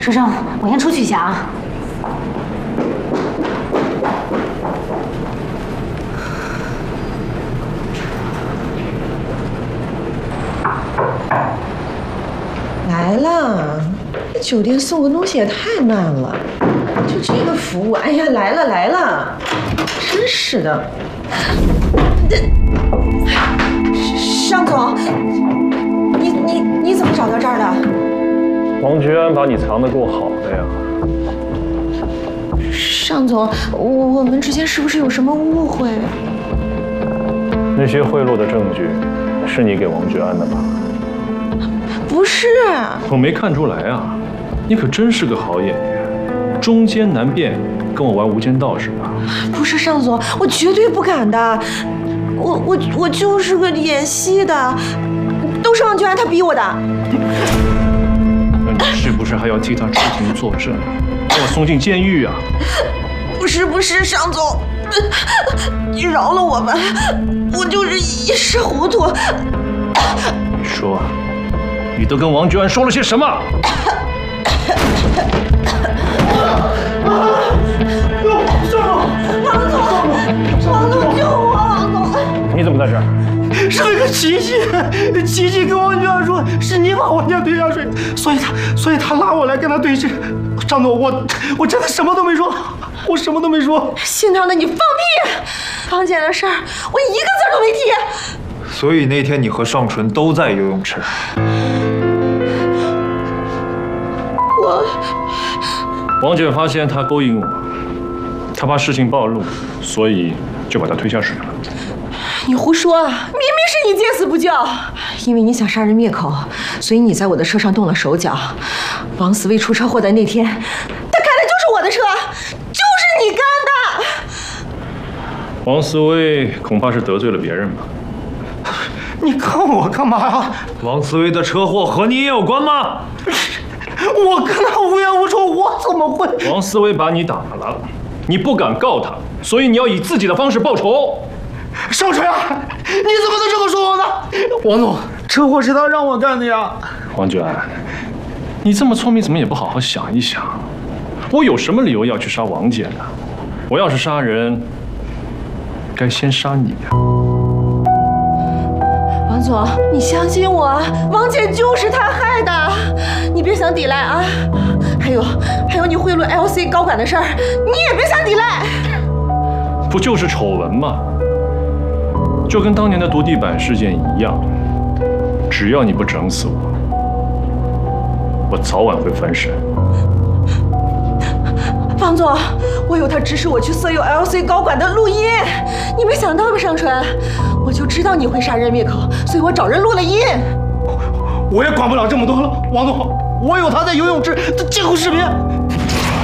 书生，我先出去一下啊。 来了，酒店送个东西也太慢了，就这个服务，哎呀，来了来了，真是的。尚总，你怎么找到这儿的？ 王居安把你藏得够好的呀。 尚总，我们之间是不是有什么误会？ 那些贿赂的证据，是你给王居安的吧？ 不是， 我没看出来啊，你可真是个好演员，中间难辨，跟我玩无间道是吧？ 不是尚总，我绝对不敢的，我就是个演戏的，都是王居安他逼我的。 那你是不是还要替他出庭作证，把我送进监狱啊？ 不是，尚总，你饶了我吧，我就是一时糊涂。 你说，你都跟王居安说了些什么？ 王总，救我！王总， 你怎么在这儿？ 是那个琪琪跟王居安说，是你把王家推下水，所以他拉我来跟他对峙。张总，我真的什么都没说，我什么都没说。 姓张的，你放屁！房姐的事儿，我一个字都没提。 所以那天你和尚纯都在游泳池。 王姐发现他勾引我，他怕事情暴露，所以就把他推下水了。 你胡说！明明是你见死不救，因为你想杀人灭口，所以你在我的车上动了手脚。王思薇出车祸的那天，他开的就是我的车，就是你干的。 王思薇恐怕是得罪了别人吧？ 你看我干嘛呀？ 王思薇的车祸和你也有关吗？ 我跟他无冤无仇，我怎么会？ 王思薇把你打了，你不敢告他，所以你要以自己的方式报仇。 尚纯啊，你怎么能这么说我呢？王总，车祸是他让我干的呀。 王居安，你这么聪明，怎么也不好好想一想？我有什么理由要去杀王姐呢？我要是杀人，该先杀你呀。 王总，你相信我，王姐就是他害的，你别想抵赖啊！还有你贿赂 LC 高管的事儿，你也别想抵赖。 不就是丑闻吗？就跟当年的毒地板事件一样，只要你不整死我，我早晚会翻身。 王总，我有他指使我去色诱 LC 高管的录音，你没想到吧，尚纯？我就知道你会杀人灭口，所以我找人录了音。 我也管不了这么多了，王总，我有他在游泳池的监控视频，